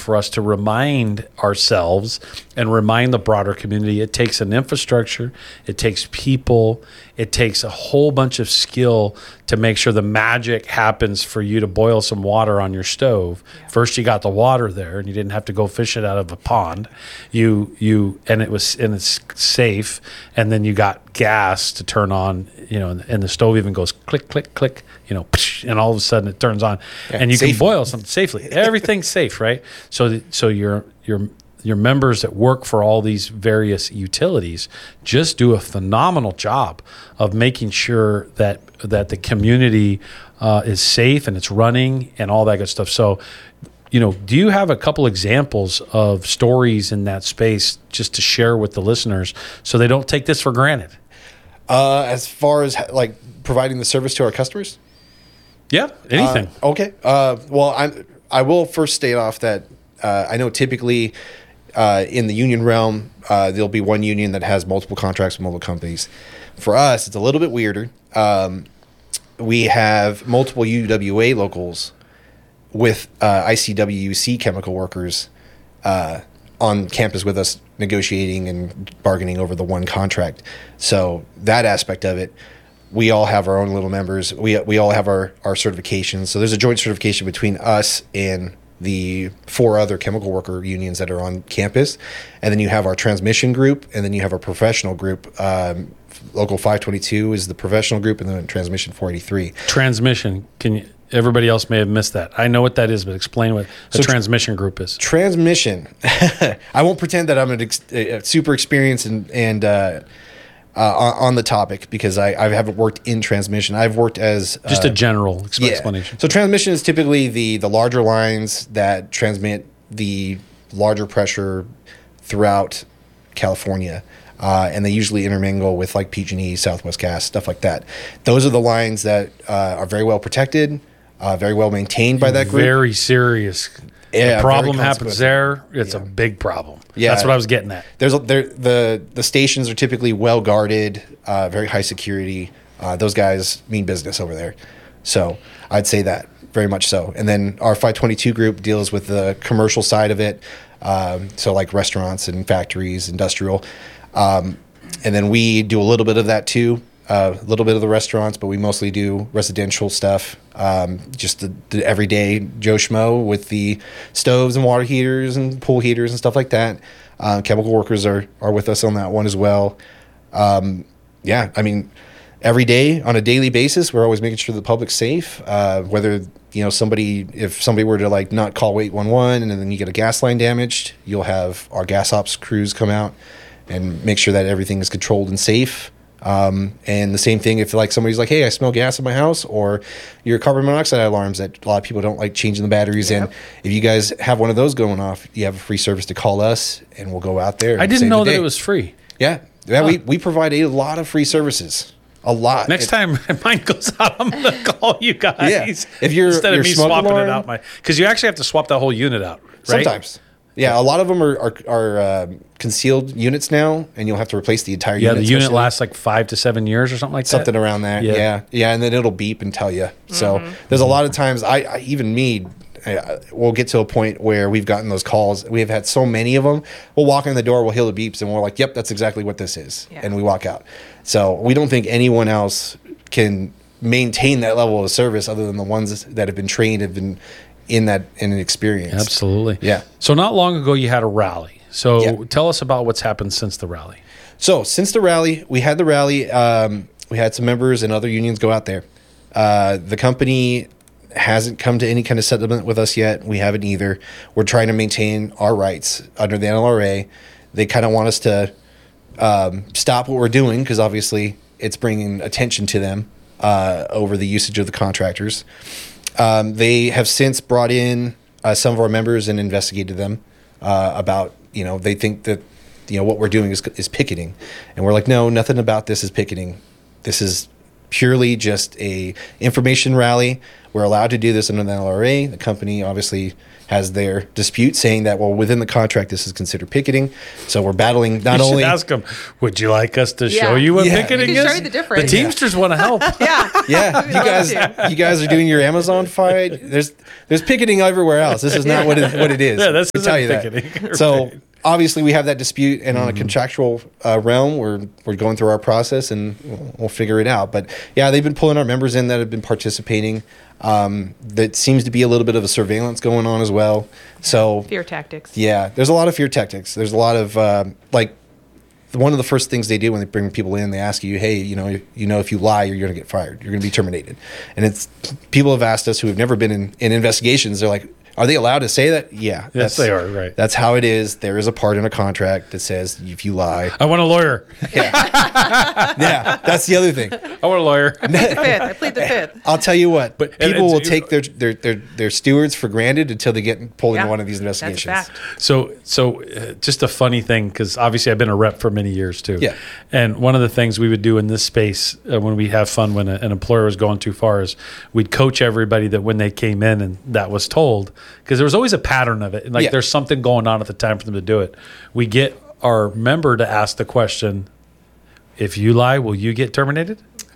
for us to remind ourselves and remind the broader community. It takes an infrastructure, it takes people, it takes a whole bunch of skill to make sure the magic happens for you to boil some water on your stove. Yeah. First, you got the water there, and you didn't have to go fish it out of a pond. And it's safe, and then you got gas to turn on, and the stove even goes click, click, click, and all of a sudden it turns on, and you can boil something safely. Everything's safe, right? So your members that work for all these various utilities just do a phenomenal job of making sure that the community is safe and it's running and all that good stuff. So, do you have a couple examples of stories in that space just to share with the listeners so they don't take this for granted? As far as like providing the service to our customers? Yeah, anything. Okay. Well, I will first state off that I know typically in the union realm, there'll be one union that has multiple contracts with multiple companies. For us, it's a little bit weirder. We have multiple UWA locals with ICWC chemical workers on campus with us negotiating and bargaining over the one contract. So that aspect of it, we all have our own little members. We all have our certifications. So there's a joint certification between us and the 4 other chemical worker unions that are on campus. And then you have our transmission group, and then you have our professional group. Local 522 is the professional group, and then transmission 483. Transmission, everybody else may have missed that. I know what that is, but explain what the transmission group is. Transmission. I won't pretend that I'm a super experienced and on the topic, because I haven't worked in transmission. I've worked as just a general explanation. So transmission is typically the larger lines that transmit the larger pressure throughout California. And they usually intermingle with like PG&E, Southwest Gas, stuff like that. Those are the lines that are very well protected, very well maintained by that group. Very serious. Yeah, the problem happens there. It's a big problem. Yeah, that's what I was getting at. The stations are typically well guarded, very high security. Those guys mean business over there. So I'd say that very much so. And then our 522 group deals with the commercial side of it. So like restaurants and factories, industrial. And then we do a little bit of that too, a little bit of the restaurants, but we mostly do residential stuff. Just the everyday Joe Schmo with the stoves and water heaters and pool heaters and stuff like that. Chemical workers are with us on that one as well. Every day on a daily basis, we're always making sure the public's safe. Whether if somebody were to like not call 811 and then you get a gas line damaged, you'll have our gas ops crews come out and make sure that everything is controlled and safe. And the same thing if like somebody's like, hey, I smell gas in my house, or your carbon monoxide alarms that a lot of people don't like changing the batteries in. If you guys have one of those going off, you have a free service to call us and we'll go out there. I didn't know that it was free. Yeah. We provide a lot of free services. A lot. Next time mine goes out, I'm going to call you guys. Yeah. If you're instead of me swapping alarm, it out, because you actually have to swap that whole unit out, right? Sometimes. Yeah, a lot of them are concealed units now, and you'll have to replace the entire unit. Yeah, the unit lasts like 5 to 7 years or something like that. Something around that. Yeah, and then it'll beep and tell you. So there's a lot of times we'll get to a point where we've gotten those calls. We have had so many of them. We'll walk in the door, we'll hear the beeps, and we're like, yep, that's exactly what this is. Yeah. And we walk out. So we don't think anyone else can maintain that level of service other than the ones that have been trained, have been in an experience. Absolutely. Yeah. So not long ago, you had a rally. So tell us about what's happened since the rally. So since the rally, we had we had some members and other unions go out there. The company hasn't come to any kind of settlement with us yet. We haven't either. We're trying to maintain our rights under the NLRA. They kind of want us to stop what we're doing because obviously it's bringing attention to them over the usage of the contractors. They have since brought in some of our members and investigated them about, they think that, what we're doing is picketing. And we're like, no, nothing about this is picketing. This is purely just a information rally. We're allowed to do this under the NLRA. The company obviously has their dispute saying that, well, within the contract, this is considered picketing. So we're battling not You should only ask them, would you like us to show Yeah. you what Yeah. picketing We can is? show you the difference. The Teamsters want to help. Yeah. yeah, you guys are doing your Amazon fight. There's picketing everywhere else. This is not what it is. Yeah, this I can isn't tell you picketing. that. So obviously we have that dispute, and on a contractual realm, we're going through our process, and we'll figure it out. But yeah, they've been pulling our members in that have been participating. That seems to be a little bit of a surveillance going on as well. So Fear tactics. yeah, there's a lot of fear tactics. There's a lot of like one of the first things they do when they bring people in, they ask you, hey, if you lie, you're going to get fired. You're going to be terminated. And it's people have asked us who have never been in investigations. They're like, are they allowed to say that? Yeah. Yes, they are, right. That's how it is. There is a part in a contract that says if you lie. I want a lawyer. Yeah, that's the other thing. I want a lawyer. I plead the fifth. I'll tell you what, But- people will it's- take their stewards for granted until they get pulled Yeah, into one of these that's a investigations. fact. So just a funny thing, because obviously I've been a rep for many years too. Yeah. And one of the things we would do in this space when we have fun when an employer was going too far is we'd coach everybody that when they came in and that was told, because there was always a pattern of it. And like Yeah. there's something going on at the time for them to do it. We get our member to ask the question, if you lie, will you get terminated?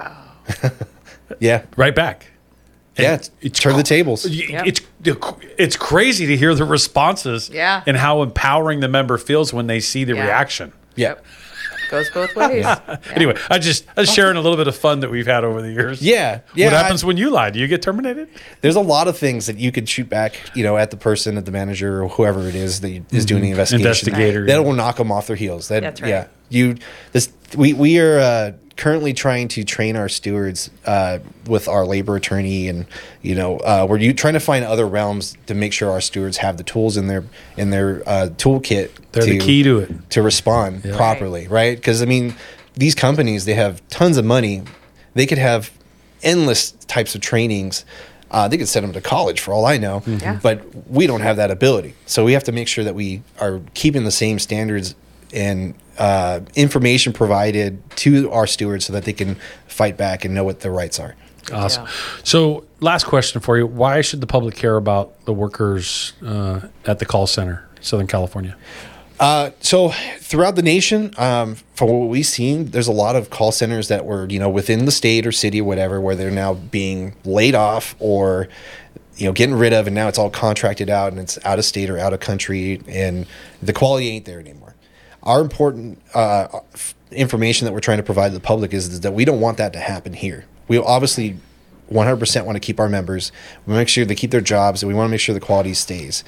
Yeah, Right back. yeah. Turn the tables. It's crazy to hear the responses Yeah. and how empowering the member feels when they see the Yeah. reaction. Yeah. Goes both ways. Anyway, I was sharing a little bit of fun that we've had over the years. Yeah. What happens when you lie? Do you get terminated? There's a lot of things that you could shoot back, at the person, at the manager, or whoever it is that is doing the investigation. Investigator, That yeah. will knock them off their heels. That's right. Yeah. We are currently trying to train our stewards with our labor attorney, and we're trying to find other realms to make sure our stewards have the tools in their toolkit. They're the key to it. To respond properly, right? Because these companies, they have tons of money. They could have endless types of trainings. They could send them to college for all I know, Yeah. but we don't have that ability. So we have to make sure that we are keeping the same standards and information provided to our stewards so that they can fight back and know what their rights are. Awesome. Yeah. So, last question for you: why should the public care about the workers at the call center, Southern California? So throughout the nation, from what we've seen, there's a lot of call centers that were, within the state or city or whatever, where they're now being laid off or, getting rid of, and now it's all contracted out and it's out of state or out of country, and the quality ain't there anymore. Our important information that we're trying to provide to the public is that we don't want that to happen here. We obviously 100% want to keep our members. We want to make sure they keep their jobs, and we want to make sure the quality stays.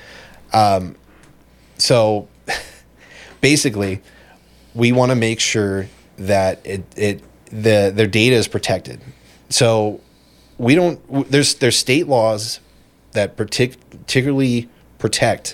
So basically, we want to make sure that their data is protected. So we don't. There's state laws that particularly protect.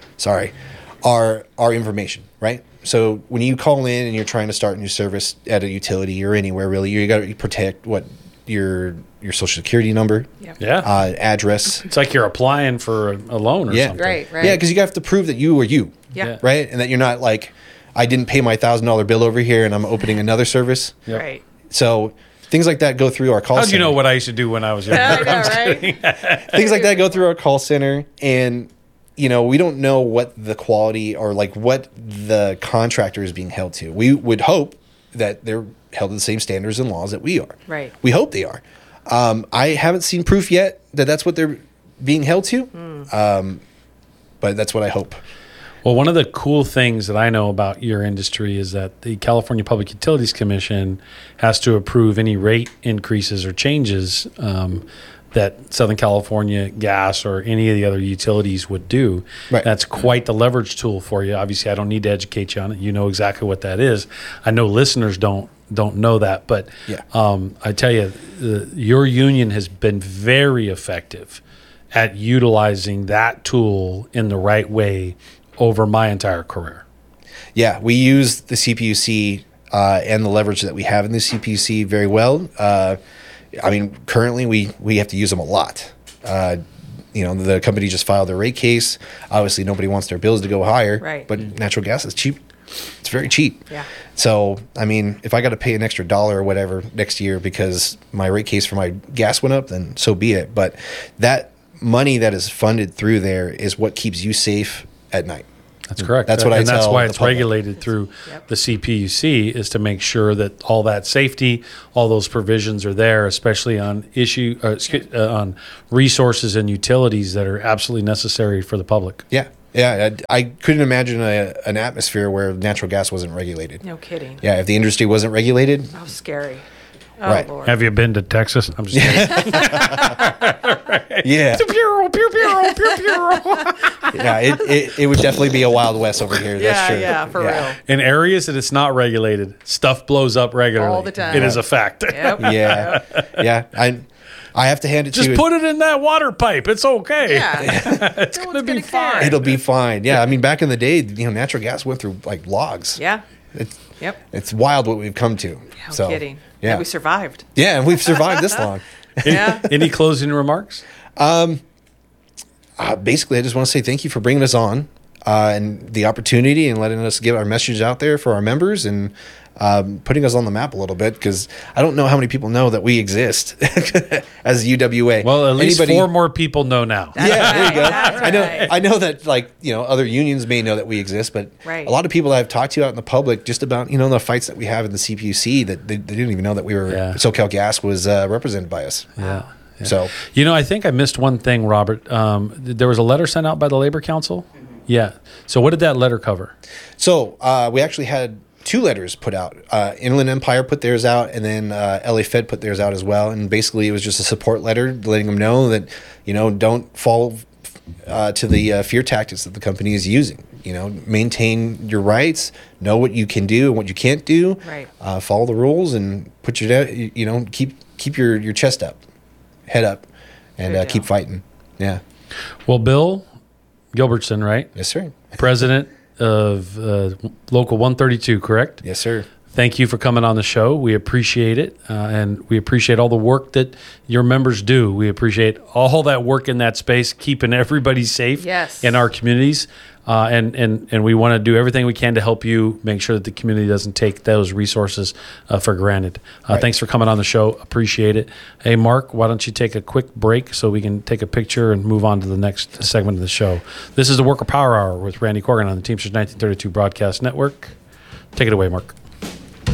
Our information, right? So when you call in and you're trying to start a new service at a utility or anywhere, really, you got to protect what your social security number, Yep. Yeah. address. It's like you're applying for a loan or Yeah. something. Right. Yeah, because you have to prove that you are you. Yeah. Right, and that you're not like, I didn't pay my $1,000 bill over here and I'm opening another service. Yep. Right. So things like that go through our call How'd center. you know what I used to do when I was younger? I know, I'm just right? kidding. Things like that go through our call center, and we don't know what the quality or like what the contractor is being held to. We would hope that they're held to the same standards and laws that we are. Right. We hope they are. I haven't seen proof yet that that's what they're being held to, but that's what I hope. Well, one of the cool things that I know about your industry is that the California Public Utilities Commission has to approve any rate increases or changes that Southern California Gas or any of the other utilities would do. Right. That's quite the leverage tool for you. Obviously, I don't need to educate you on it. You know exactly what that is. I know listeners don't know that, but Yeah. I tell you, your union has been very effective at utilizing that tool in the right way over my entire career. Yeah, we use the CPUC and the leverage that we have in the CPUC very well. Currently we have to use them a lot. The company just filed their rate case. Obviously, nobody wants their bills to go higher, Right. but natural gas is cheap. It's very cheap. Yeah. So, I mean, if I got to pay an extra $1 or whatever next year because my rate case for my gas went up, then so be it. But that money that is funded through there is what keeps you safe at night. That's correct. That's what I and that's tell why the it's public. regulated through Yep. the CPUC, is to make sure that all that safety, all those provisions are there, especially on on resources and utilities that are absolutely necessary for the public. Yeah. Yeah. I couldn't imagine an atmosphere where natural gas wasn't regulated. No kidding. Yeah. If the industry wasn't regulated, How scary. Oh, Right. Lord. Have you been to Texas? I'm just kidding. yeah. Pew, pew, pew, pew, pew. Yeah. It would definitely be a Wild West over here. That's Yeah, true. yeah, for real. In areas that it's not regulated, stuff blows up regularly. All the time. It is a fact. Yep. Yeah. Yeah. I have to hand it Just to you. put it in that water pipe. It's okay. Yeah. It's No going to one's be gonna care. fine. It'll be fine. Yeah. I mean, back in the day, natural gas went through like logs. Yeah. It's, Yep. it's wild what we've come to. How So, kidding. Yeah. And we survived. Yeah. And we've survived this long. Yeah. Any closing remarks? Basically, I just want to say thank you for bringing us on and the opportunity and letting us get our message out there for our members and putting us on the map a little bit, because I don't know how many people know that we exist as UWA. Well, at least Anybody- 4 more people know now. Yeah, there you go. That's I know. right. I know that other unions may know that we exist, but Right. a lot of people that I've talked to out in the public just about the fights that we have in the CPUC, that they didn't even know that we were Yeah. SoCal Gas was represented by us. Yeah. So I think I missed one thing, Robert. There was a letter sent out by the Labor Council. Yeah. So what did that letter cover? So we actually had 2 letters put out. Inland Empire put theirs out, and then LA Fed put theirs out as well. And basically, it was just a support letter letting them know that don't fall to the fear tactics that the company is using. Maintain your rights, know what you can do and what you can't do. Right. Follow the rules and put keep your chest up, head up, and Good keep deal. fighting. Yeah. Well, Bill Gilbertson, right? Yes, sir. President of Local 132, correct? Yes, sir. Thank you for coming on the show. We appreciate it. And we appreciate all the work that your members do. We appreciate all that work in that space, keeping everybody safe Yes. in our communities. And we want to do everything we can to help you make sure that the community doesn't take those resources for granted. Right. Thanks for coming on the show. Appreciate it. Hey, Mark, why don't you take a quick break so we can take a picture and move on to the next segment of the show. This is the Worker Power Hour with Randy Corgan on the Teamsters 1932 Broadcast Network. Take it away, Mark.